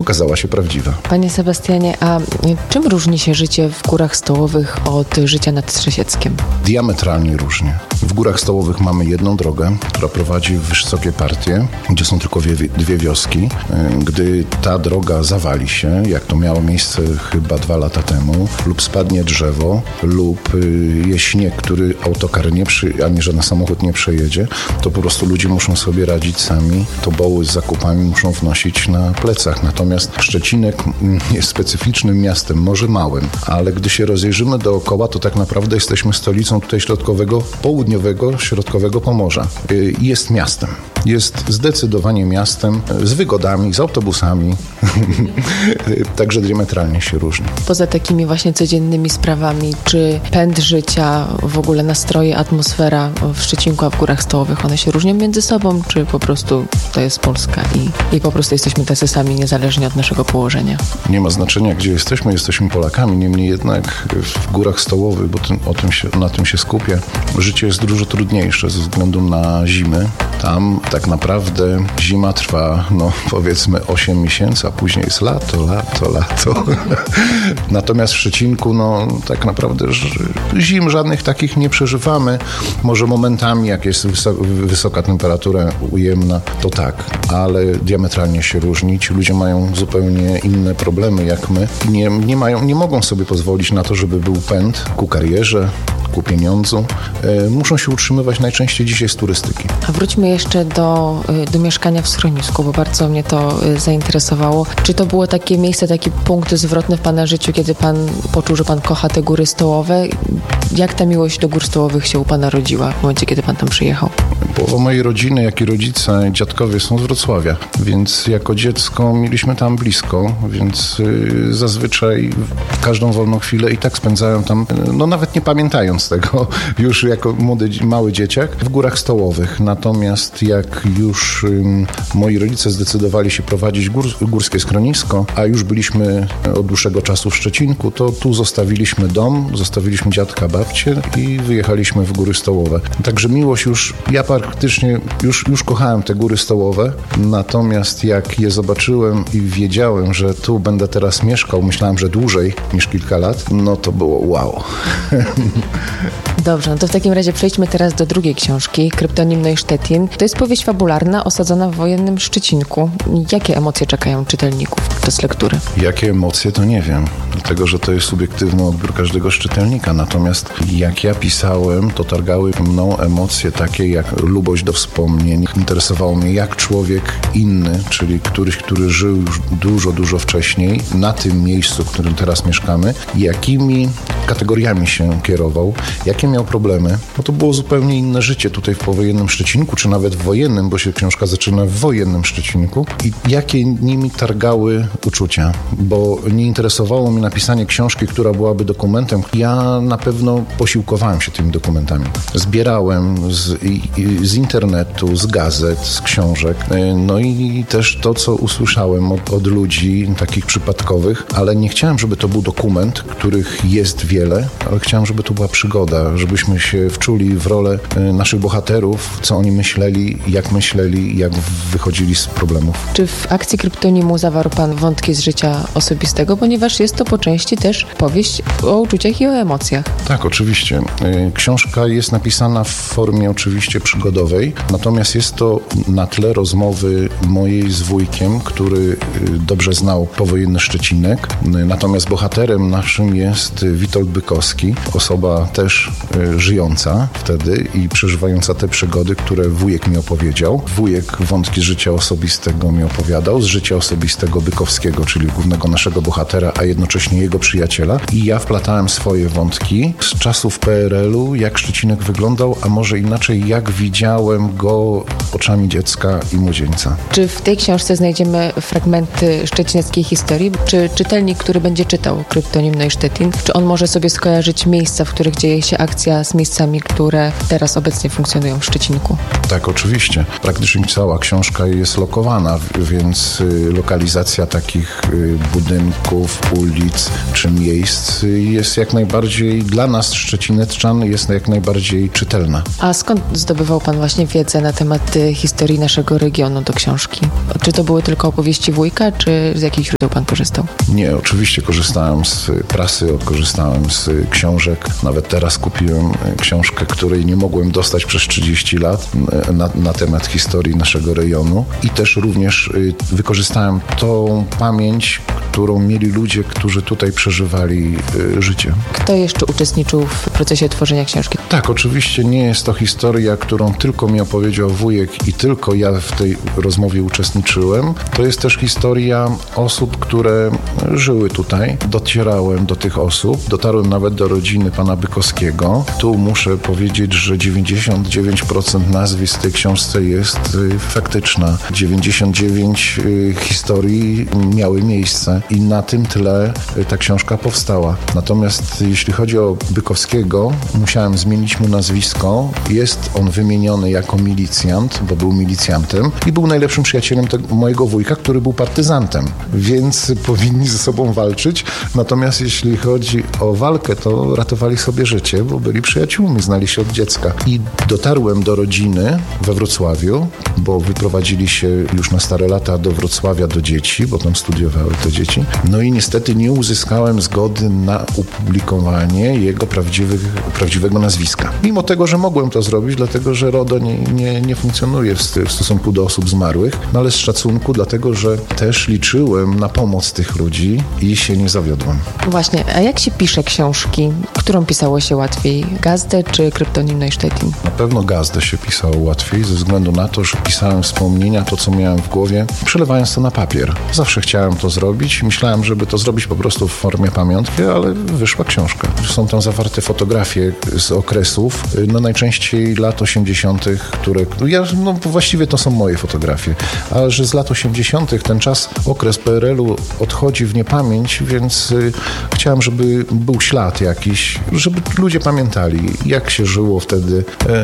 okazała się prawdziwa. Panie Sebastianie, a czym różni się życie w Górach Stołowych od życia nad Strzesieckiem? Diametralnie różnie. W Górach Stołowych mamy jedną drogę, która prowadzi w Wysokie Partie, gdzie są tylko dwie wioski. Gdy ta droga zawali się, jak to miało miejsce chyba 2 lata temu, lub spadnie drzewo, lub jest śnieg, który autokar ani żaden samochód nie przejedzie, to po prostu ludzie muszą sobie radzić sami. Toboły z zakupami muszą wnosić na plecach. Natomiast Szczecinek jest specyficznym miastem, może małym, ale gdy się rozejrzymy dookoła, to tak naprawdę jesteśmy stolicą tutaj południowego, środkowego Pomorza. Jest miastem. Jest zdecydowanie miastem z wygodami, z autobusami. Także diametralnie się różni. Poza takimi właśnie codziennymi sprawami, czy pęd życia, w ogóle nastroje, atmosfera w Szczecinku, a w Górach Stołowych, one się różnią między sobą, czy po prostu to jest Polska i po prostu jesteśmy tacy sami, niezależnie od naszego położenia? Nie ma znaczenia, gdzie jesteśmy Polakami, niemniej jednak w Górach Stołowych, bo na tym się skupię, życie jest dużo trudniejsze ze względu na zimy. Tam tak naprawdę zima trwa, powiedzmy 8 miesięcy, a później jest lato. Natomiast w Szczecinku, tak naprawdę zim żadnych takich nie przeżywamy. Może momentami, jak jest wysoka temperatura ujemna, to tak, ale diametralnie się różni. Ci ludzie mają zupełnie inne problemy jak my. Nie mogą sobie pozwolić na to, żeby był pęd ku karierze, ku pieniądzu. Muszą się utrzymywać najczęściej dzisiaj z turystyki. A wróćmy jeszcze do mieszkania w schronisku, bo bardzo mnie to zainteresowało. Czy to było takie miejsce, taki punkt zwrotny w Pana życiu, kiedy Pan poczuł, że Pan kocha te Góry Stołowe? Jak ta miłość do Gór Stołowych się u Pana rodziła w momencie, kiedy Pan tam przyjechał? Połowa mojej rodziny, jak i rodzice, dziadkowie są z Wrocławia, więc jako dziecko mieliśmy tam blisko, więc zazwyczaj każdą wolną chwilę i tak spędzałem tam, nawet nie pamiętając tego, już jako mały dzieciak, w Górach Stołowych. Natomiast jak już moi rodzice zdecydowali się prowadzić górskie schronisko, a już byliśmy od dłuższego czasu w Szczecinku, to tu zostawiliśmy dom, zostawiliśmy dziadka, babcię i wyjechaliśmy w Góry Stołowe. Także miłość ja praktycznie już kochałem te Góry Stołowe, natomiast jak je zobaczyłem i wiedziałem, że tu będę teraz mieszkał, myślałem, że dłużej niż kilka lat, to było wow. Dobrze, to w takim razie przejdźmy teraz do drugiej książki, Kryptonim Neusztettin. To jest powieść fabularna osadzona w wojennym Szczecinku. Jakie emocje czekają czytelników podczas lektury? Jakie emocje, to nie wiem, dlatego że to jest subiektywny odbiór każdego czytelnika. Natomiast jak ja pisałem, to targały mną emocje takie jak lubość do wspomnień. Interesowało mnie, jak człowiek inny, czyli który żył już dużo wcześniej na tym miejscu, w którym teraz mieszkamy, jakimi kategoriami się kierował, jakie miał problemy, bo to było zupełnie inne życie tutaj w powojennym Szczecinku, czy nawet w wojennym, bo się książka zaczyna w wojennym Szczecinku i jakie nimi targały uczucia, bo nie interesowało mnie napisanie książki, która byłaby dokumentem. Ja na pewno posiłkowałem się tymi dokumentami. Zbierałem z internetu, z gazet, z książek, i też to, co usłyszałem od ludzi takich przypadkowych, ale nie chciałem, żeby to był dokument, których jest wiele, ale chciałem, żeby to była przygoda, żebyśmy się wczuli w rolę naszych bohaterów, co oni myśleli, jak wychodzili z problemów. Czy w akcji Kryptonimu zawarł Pan wątki z życia osobistego, ponieważ jest to po części też powieść o uczuciach i o emocjach? Tak, oczywiście. Książka jest napisana w formie oczywiście przygodowej, natomiast jest to na tle rozmowy mojej z wujkiem, który dobrze znał powojenny Szczecinek. Natomiast bohaterem naszym jest Witold Bykowski, osoba też żyjąca wtedy i przeżywająca te przygody, które wujek mi opowiedział. Wujek wątki z życia osobistego mi opowiadał, z życia osobistego Bykowskiego, czyli głównego naszego bohatera, a jednocześnie jego przyjaciela. I ja wplatałem swoje wątki z czasów PRL-u, jak Szczecinek wyglądał, a może inaczej, jak widziałem go oczami dziecka i młodzieńca. Czy w tej książce znajdziemy fragmenty szczecineckiej historii? Czy czytelnik, który będzie czytał Kryptonim Neusztettin, czy on może sobie sobie skojarzyć miejsca, w których dzieje się akcja z miejscami, które teraz obecnie funkcjonują w Szczecinku. Tak, oczywiście. Praktycznie cała książka jest lokowana, więc lokalizacja takich budynków, ulic czy miejsc jest jak najbardziej dla nas, szczecineczczan, jest jak najbardziej czytelna. A skąd zdobywał pan właśnie wiedzę na temat historii naszego regionu do książki? Czy to były tylko opowieści wujka, czy z jakich źródeł pan korzystał? Nie, oczywiście korzystałem z prasy, korzystałem z książek. Nawet teraz kupiłem książkę, której nie mogłem dostać przez 30 lat na temat historii naszego rejonu. I też również wykorzystałem tą pamięć, którą mieli ludzie, którzy tutaj przeżywali życie. Kto jeszcze uczestniczył w procesie tworzenia książki? Tak, oczywiście nie jest to historia, którą tylko mi opowiedział wujek i tylko ja w tej rozmowie uczestniczyłem. To jest też historia osób, które żyły tutaj. Docierałem do tych osób, dotarłem nawet do rodziny pana Bykowskiego. Tu muszę powiedzieć, że 99% nazwisk w tej książce jest faktyczna. 99 historii miały miejsce i na tym tle ta książka powstała. Natomiast jeśli chodzi o Bykowskiego, musiałem zmienić mu nazwisko. Jest on wymieniony jako milicjant, bo był milicjantem i był najlepszym przyjacielem mojego wujka, który był partyzantem, więc powinni ze sobą walczyć. Natomiast jeśli chodzi o walkę, to ratowali sobie życie, bo byli przyjaciółmi, znali się od dziecka. I dotarłem do rodziny we Wrocławiu, bo wyprowadzili się już na stare lata do Wrocławia do dzieci, bo tam studiowały te dzieci. No i niestety nie uzyskałem zgody na opublikowanie jego prawdziwego nazwiska. Mimo tego, że mogłem to zrobić, dlatego że RODO nie funkcjonuje w stosunku do osób zmarłych, no ale z szacunku, dlatego że też liczyłem na pomoc tych ludzi i się nie zawiodłem. Właśnie, a jak się pisze książki? Którą pisało się łatwiej? Gazdę czy kryptonim Neusztettin? Na pewno Gazdę się pisało łatwiej, ze względu na to, że pisałem wspomnienia, to co miałem w głowie, przelewając to na papier. Zawsze chciałem to zrobić. Myślałem, żeby to zrobić po prostu w formie pamiątki, ale wyszła książka. Są tam zawarte fotografie z okresów, no najczęściej lat 80., które, właściwie to są moje fotografie, ale że z lat 80. ten czas, okres PRL-u odchodzi w niepamięć, więc chciałem, żeby był ślad jakiś, żeby ludzie pamiętali, jak się żyło wtedy,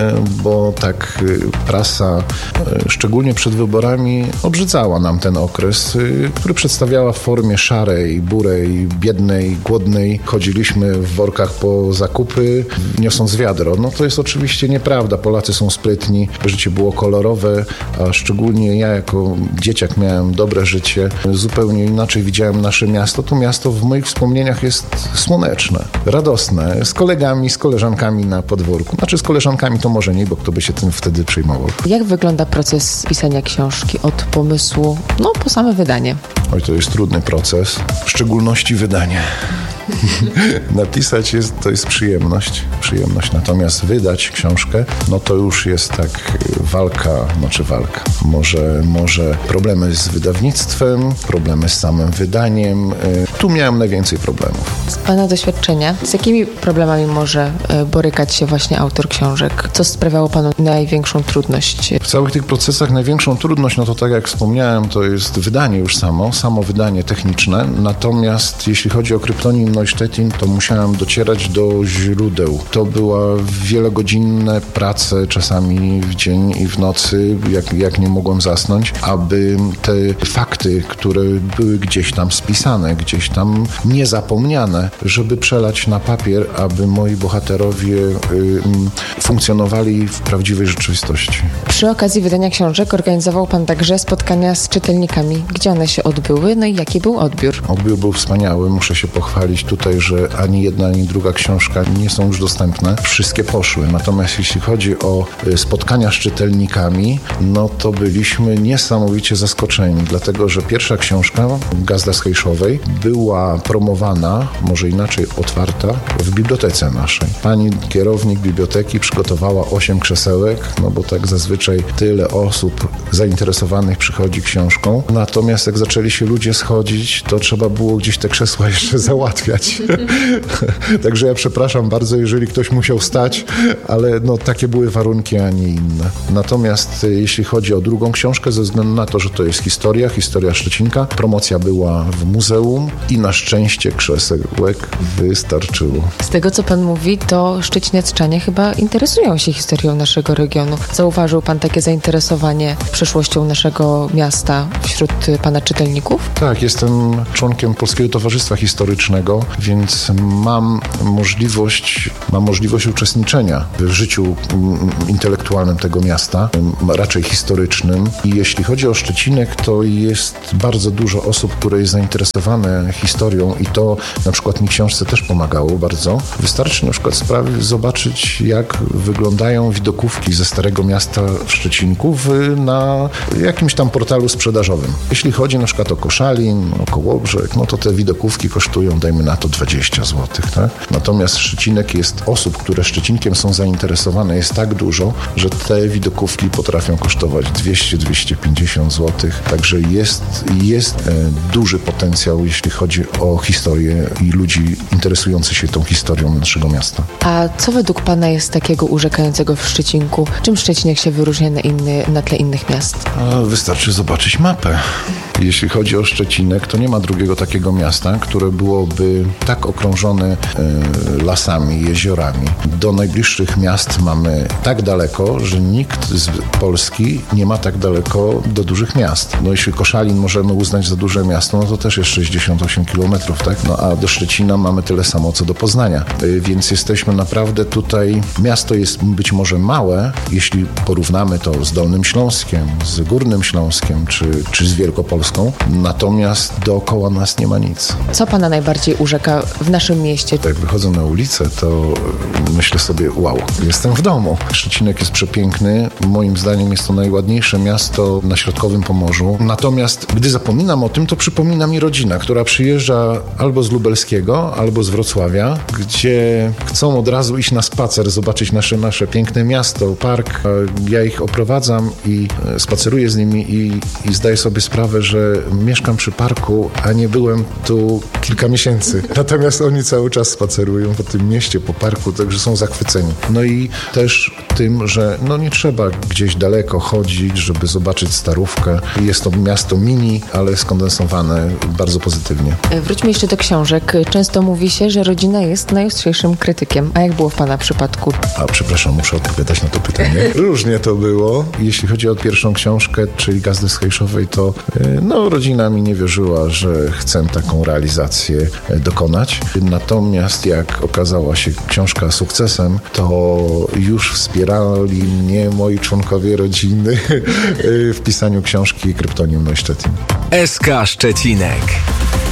bo tak prasa, szczególnie przed wyborami, obrzydzała nam ten okres, który przedstawiała w formie szarej, burej, biednej, głodnej. Chodziliśmy w workach po zakupy, niosąc wiadro. No to jest oczywiście nieprawda. Polacy są sprytni, życie było kolorowe, a szczególnie ja jako dzieciak miałem dobre życie. Zupełnie inaczej widziałem nasze miasto. To miasto w moich wspomnieniach jest słoneczne, radosne, z kolegami, z koleżankami na podwórku. Znaczy z koleżankami to może nie, bo kto by się tym wtedy przejmował. Jak wygląda proces pisania książki od pomysłu, po same wydanie? Oj, to jest trudny proces, w szczególności wydanie. Napisać to jest przyjemność, natomiast wydać książkę, to już jest tak walka. Może problemy z wydawnictwem, problemy z samym wydaniem. Tu miałem najwięcej problemów. Z pana doświadczenia, z jakimi problemami może borykać się właśnie autor książek? Co sprawiało panu największą trudność? W całych tych procesach największą trudność, to tak jak wspomniałem, to jest wydanie już samo wydanie techniczne. Natomiast jeśli chodzi o kryptonim Neusztettin, to musiałem docierać do źródeł. To była wielogodzinne prace, czasami w dzień i w nocy, jak nie mogłem zasnąć, aby te fakty, które były gdzieś tam spisane, gdzieś tam niezapomniane, żeby przelać na papier, aby moi bohaterowie funkcjonowali w prawdziwej rzeczywistości. Przy okazji wydania książek organizował pan także spotkania z czytelnikami. Gdzie one się odbyły? No i jaki był odbiór? Odbiór był wspaniały. Muszę się pochwalić tutaj, że ani jedna, ani druga książka nie są już dostępne. Wszystkie poszły. Natomiast jeśli chodzi o spotkania z czytelnikami, to byliśmy niesamowicie zaskoczeni, dlatego że pierwsza książka, Gazda z Hejszowej, była promowana, może inaczej otwarta, w bibliotece naszej. Pani kierownik biblioteki przygotowała 8 krzesełek, bo tak zazwyczaj tyle osób zainteresowanych przychodzi książką. Natomiast jak zaczęli się ludzie schodzić, to trzeba było gdzieś te krzesła jeszcze załatwiać. Także ja przepraszam bardzo, jeżeli ktoś musiał stać, ale takie były warunki, a nie inne. Natomiast jeśli chodzi o drugą książkę, ze względu na to, że to jest historia Szczecinka, promocja była w muzeum i na szczęście krzesełek wystarczyło. Z tego, co pan mówi, to szczeciniaczanie chyba interesują się historią naszego regionu. Zauważył pan takie zainteresowanie przeszłością naszego miasta wśród pana czytelników? Tak, jestem członkiem Polskiego Towarzystwa Historycznego, więc mam możliwość uczestniczenia w życiu intelektualnym tego miasta, raczej historycznym. I jeśli chodzi o Szczecinek, to jest bardzo dużo osób, które jest zainteresowane historią i to na przykład mi książce też pomagało bardzo. Wystarczy na przykład zobaczyć, jak wyglądają widokówki ze Starego Miasta w Szczecinku na jakimś tam portalu sprzedażowym. Jeśli chodzi na przykład o Koszalin, o Kołobrzeg, no to te widokówki kosztują, dajmy na to 20 zł, tak? Natomiast Szczecinek osób, które Szczecinkiem są zainteresowane, jest tak dużo, że te widokówki potrafią kosztować 200-250 zł. Także jest duży potencjał, jeśli chodzi o historię i ludzi interesujących się tą historią naszego miasta. A co według pana jest takiego urzekającego w Szczecinku? Czym Szczecinek się wyróżnia na tle innych miast? Wystarczy zobaczyć mapę. Jeśli chodzi o Szczecinek, to nie ma drugiego takiego miasta, które byłoby tak okrążone lasami, jeziorami. Do najbliższych miast mamy tak daleko, że nikt z Polski nie ma tak daleko do dużych miast. No jeśli Koszalin możemy uznać za duże miasto, no to też jest 68 km, tak? No a do Szczecina mamy tyle samo, co do Poznania. Więc jesteśmy naprawdę tutaj, miasto jest być może małe, jeśli porównamy to z Dolnym Śląskiem, z Górnym Śląskiem, czy z Wielkopolską, natomiast dookoła nas nie ma nic. Co pana najbardziej urzeka w naszym mieście? Jak wychodzę na ulicę, to myślę sobie, wow, jestem w domu. Szczecinek jest przepiękny. Moim zdaniem jest to najładniejsze miasto na środkowym Pomorzu. Natomiast gdy zapominam o tym, to przypomina mi rodzina, która przyjeżdża albo z Lubelskiego, albo z Wrocławia, gdzie chcą od razu iść na spacer, zobaczyć nasze piękne miasto, park. Ja ich oprowadzam i spaceruję z nimi i zdaję sobie sprawę, że mieszkam przy parku, a nie byłem tu kilka miesięcy. Natomiast oni cały czas spacerują po tym mieście, po parku, także są zachwyceni. No i też tym, że nie trzeba gdzieś daleko chodzić, żeby zobaczyć Starówkę. Jest to miasto mini, ale skondensowane bardzo pozytywnie. Wróćmy jeszcze do książek. Często mówi się, że rodzina jest najostrzejszym krytykiem. A jak było w pana przypadku? Przepraszam, muszę odpowiadać na to pytanie. Różnie to było. Jeśli chodzi o pierwszą książkę, czyli Gazdy z Hejszowej, to rodzina mi nie wierzyła, że chcę taką realizację dokonać. Natomiast jak okazała się książka sukcesem, to już wspierali mnie moi członkowie rodziny w pisaniu książki Kryptonim Neusztettin. SK Szczecinek.